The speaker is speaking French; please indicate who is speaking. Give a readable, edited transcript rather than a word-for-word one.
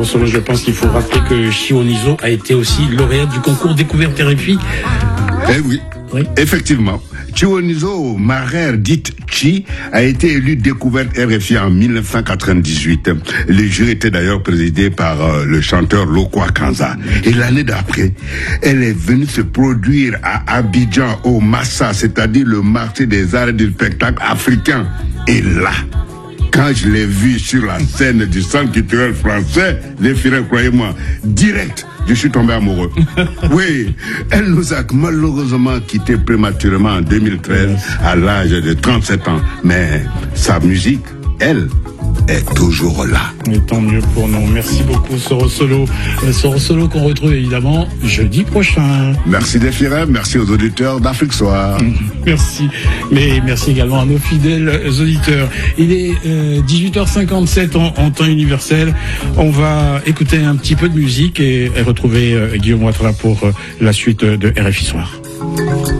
Speaker 1: Je pense qu'il faut rappeler que Chiwoniso a été aussi lauréate du concours Découverte RFI.
Speaker 2: Eh oui, oui. Effectivement. Chiwoniso Marer, dite Chi, a été élue Découverte RFI en 1998. Le jury était d'ailleurs présidé par le chanteur Lokwa Kanza. Et l'année d'après, elle est venue se produire à Abidjan, au Massa, c'est-à-dire le marché des arts et du spectacle africain. Et là, quand je l'ai vue sur la scène du Centre culturel français, les filles, croyez-moi, direct, je suis tombé amoureux. Oui, elle nous a malheureusement quittés prématurément en 2013 à l'âge de 37 ans. Mais sa musique, elle, est toujours là.
Speaker 1: Et tant mieux pour nous. Merci beaucoup, Soro Solo. Soro Solo qu'on retrouve évidemment jeudi prochain.
Speaker 2: Merci Défirem, merci aux auditeurs d'Afrique Soir.
Speaker 1: Merci. Mais merci également à nos fidèles auditeurs. Il est 18h57 en temps universel. On va écouter un petit peu de musique et retrouver Guillaume Ouattara pour la suite de RFI Soir.